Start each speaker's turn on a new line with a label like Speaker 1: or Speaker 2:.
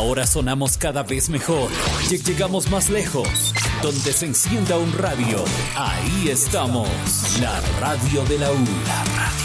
Speaker 1: Ahora sonamos cada vez mejor. Llegamos más lejos. Donde se encienda un radio, ahí estamos. La radio de la U. La radio.